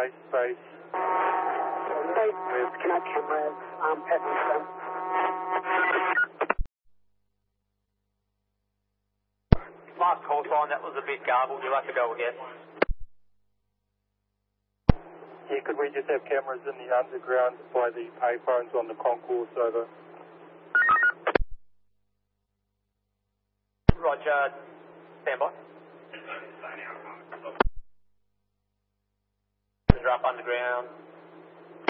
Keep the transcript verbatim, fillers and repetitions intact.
space, space. Space with Connect cameras, um, Pepsi. Last call sign, that was a bit garbled. You'll have to go again. Yeah, could we just have cameras in the underground by the payphones on the concourse over? Roger. Stand by. You're up underground.